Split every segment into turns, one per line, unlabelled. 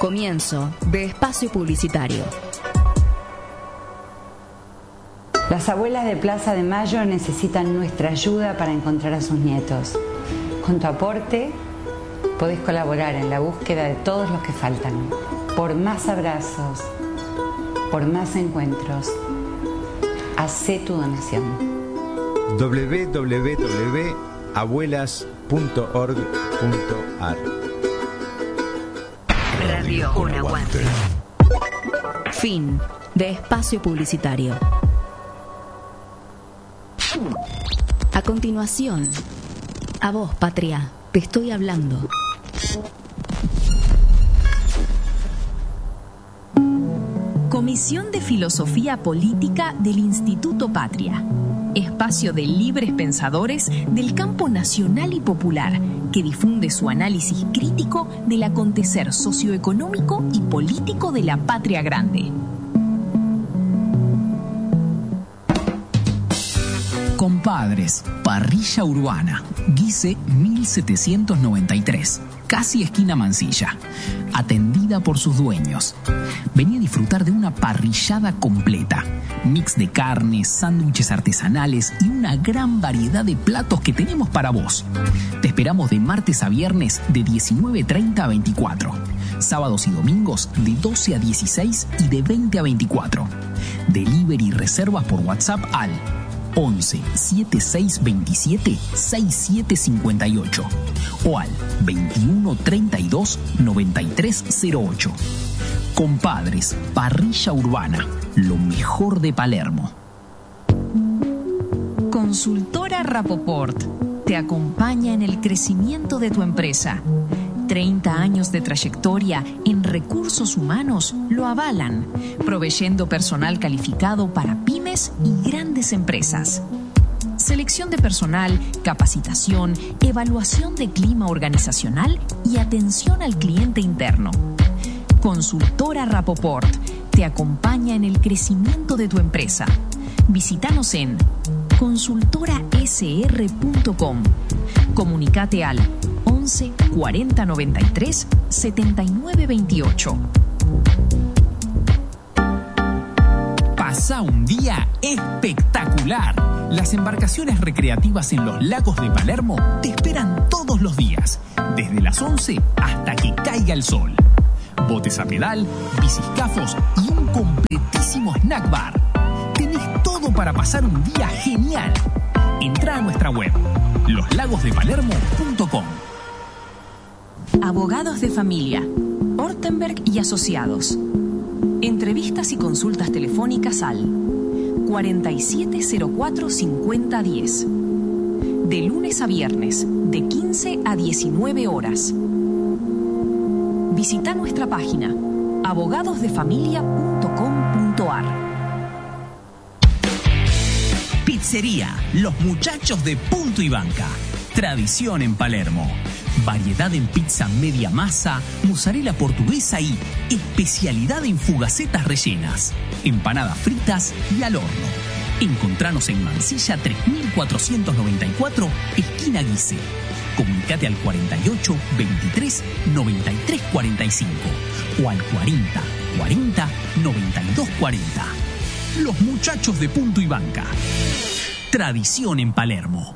Comienzo de espacio publicitario.
Las abuelas de Plaza de Mayo necesitan nuestra ayuda para encontrar a sus nietos. Con tu aporte podés colaborar en la búsqueda de todos los que faltan. Por más abrazos, por más encuentros, hacé tu donación.
www.abuelas.org.ar
Radio Un Aguante. Fin de espacio publicitario. A continuación, a vos, patria, te estoy hablando.
Comisión de Filosofía Política del Instituto Patria. Espacio de libres pensadores del campo nacional y popular que difunde su análisis crítico del acontecer socioeconómico y político de la patria grande.
Compadres, parrilla urbana, Guise 1793, casi esquina Mansilla, atendida por sus dueños. Vení a disfrutar de una parrillada completa, mix de carnes, sándwiches artesanales y una gran variedad de platos que tenemos para vos. Te esperamos de martes a viernes de 19:30 a 24, sábados y domingos de 12 a 16 y de 20 a 24. Delivery y reservas por WhatsApp al 11 7627 6758 o al 21 32 9308. Compadres, parrilla urbana, lo mejor de Palermo.
Consultora Rapoport te acompaña en el crecimiento de tu empresa. 30 años de trayectoria en recursos humanos lo avalan, proveyendo personal calificado para pymes y grandes empresas. Selección de personal, capacitación, evaluación de clima organizacional y atención al cliente interno. Consultora Rapoport te acompaña en el crecimiento de tu empresa. Visítanos en consultorasr.com. Comunicate al 11 40 93 79 28.
Pasá un día espectacular. Las embarcaciones recreativas en los lagos de Palermo te esperan todos los días, desde las 11 hasta que caiga el sol. Botes a pedal, biciscafos y un completísimo snack bar. Tenés todo para pasar un día genial. Entrá a nuestra web, loslagosdepalermo.com.
Abogados de familia, Ortenberg y Asociados. Entrevistas y consultas telefónicas al 4704-5010. De lunes a viernes, de 15 a 19 horas. Visita nuestra página abogadosdefamilia.com.ar.
Pizzería Los Muchachos de Punto y Banca. Tradición en Palermo. Variedad en pizza media masa, mozzarella portuguesa y especialidad en fugacetas rellenas, empanadas fritas y al horno. Encontranos en Mansilla 3494, esquina Guise. Comunicate al 48 23 93 45 o al 40 40 92 40. Los Muchachos de Punto y Banca. Tradición en Palermo.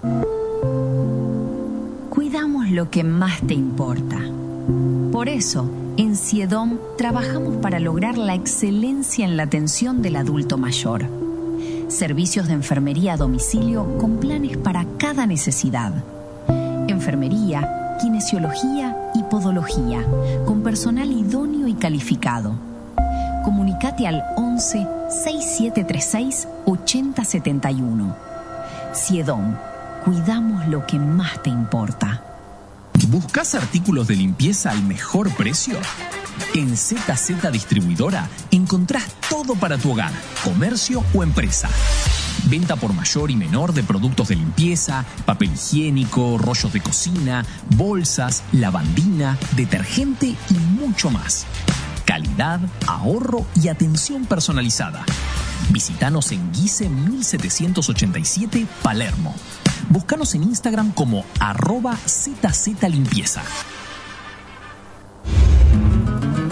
Cuidamos lo que más te importa. Por eso, en CIEDOM trabajamos para lograr la excelencia en la atención del adulto mayor. Servicios de enfermería a domicilio con planes para cada necesidad. Enfermería, kinesiología y podología, con personal idóneo y calificado. Comunicate al 11 6736 8071. CIEDOM. Cuidamos lo que más te importa.
¿Buscas artículos de limpieza al mejor precio? En ZZ Distribuidora encontrás todo para tu hogar, comercio o empresa. Venta por mayor y menor de productos de limpieza, papel higiénico, rollos de cocina, bolsas, lavandina, detergente y mucho más. Calidad, ahorro y atención personalizada. Visítanos en Guise 1787, Palermo. Búscanos en Instagram como @ZZlimpieza.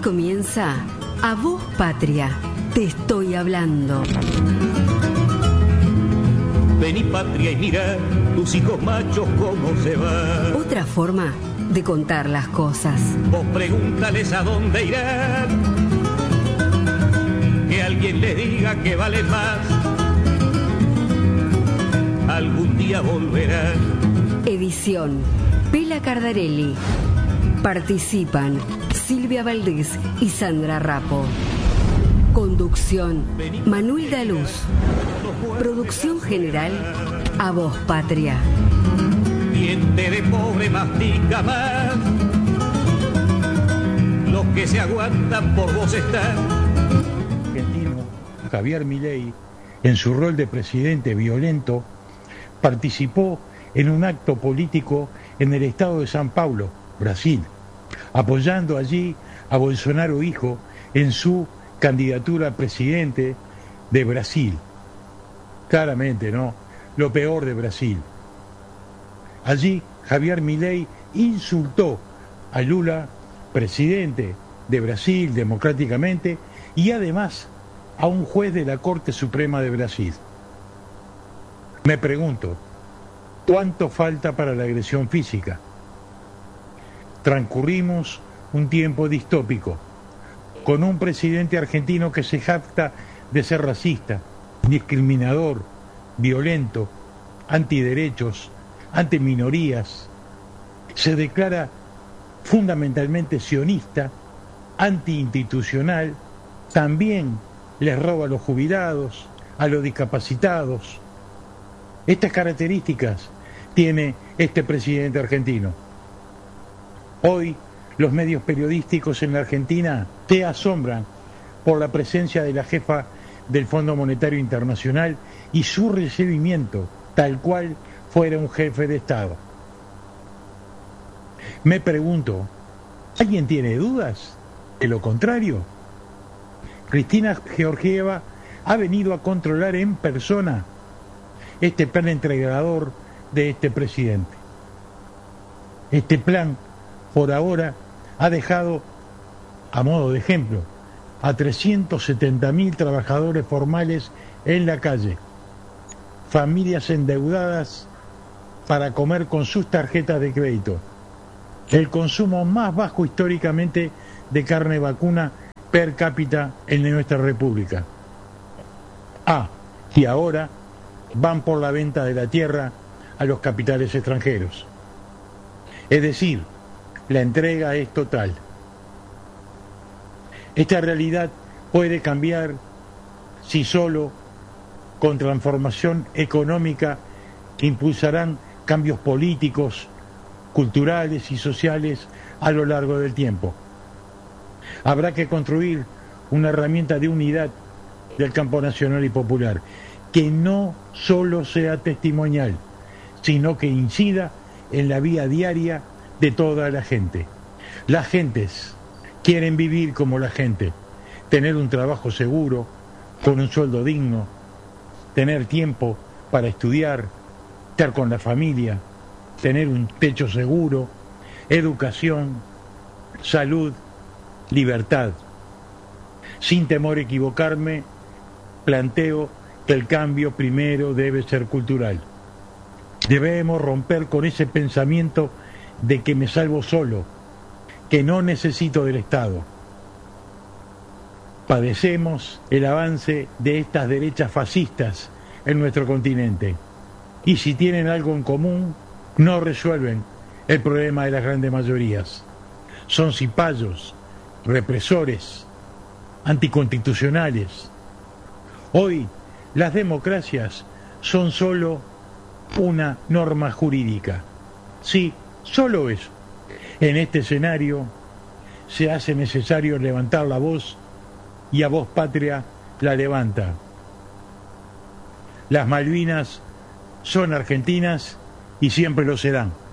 comienza A Voz Patria, te estoy hablando.
Vení patria y mira tus hijos machos cómo se van.
Otra forma de contar las cosas.
Vos pregúntales a dónde irán, que alguien les diga que valen más. Algún día volverán.
Edición Pela Cardarelli. Participan Silvia Valdés y Sandra Rapo. Conducción Manuel Daluz. Producción general A Voz Patria.
Diente de pobre mastica más. Los que se aguantan por vos están.
Argentino Javier Milei, en su rol de presidente violento, participó en un acto político en el estado de São Paulo, Brasil, apoyando allí a Bolsonaro hijo en su candidatura a presidente de Brasil. Claramente, ¿no? Lo peor de Brasil. Allí Javier Milei insultó a Lula, presidente de Brasil democráticamente, y además a un juez de la Corte Suprema de Brasil. Me pregunto, ¿cuánto falta para la agresión física? Transcurrimos un tiempo distópico, con un presidente argentino que se jacta de ser racista, discriminador, violento, antiderechos, antiminorías. Se declara fundamentalmente sionista, antiinstitucional, también les roba a los jubilados, a los discapacitados. Estas características tiene este presidente argentino. Hoy los medios periodísticos en la Argentina se asombran por la presencia de la jefa del Fondo Monetario Internacional y su recibimiento tal cual fuera un jefe de Estado. Me pregunto, ¿alguien tiene dudas de lo contrario? Cristina Georgieva ha venido a controlar en persona este plan entregador de este presidente. Este plan, por ahora, ha dejado, a modo de ejemplo, a 370.000 trabajadores formales en la calle, familias endeudadas para comer con sus tarjetas de crédito, el consumo más bajo históricamente de carne vacuna per cápita en nuestra república. Y ahora van por la venta de la tierra a los capitales extranjeros. Es decir, la entrega es total. Esta realidad puede cambiar si solo con transformación económica que impulsarán cambios políticos, culturales y sociales a lo largo del tiempo. Habrá que construir una herramienta de unidad del campo nacional y popular, que no solo sea testimonial, sino que incida en la vida diaria de toda la gente. Las gentes quieren vivir como la gente, tener un trabajo seguro, con un sueldo digno, tener tiempo para estudiar, estar con la familia, tener un techo seguro, educación, salud, libertad. Sin temor a equivocarme, planteo que el cambio primero debe ser cultural. Debemos romper con ese pensamiento de que me salvo solo, que no necesito del Estado. Padecemos el avance de estas derechas fascistas en nuestro continente, y si tienen algo en común, no resuelven el problema de las grandes mayorías. Son cipayos, represores, anticonstitucionales. Hoy las democracias son solo una norma jurídica. Sí, solo eso. En este escenario se hace necesario levantar la voz, y A Voz Patria la levanta. Las Malvinas son argentinas y siempre lo serán.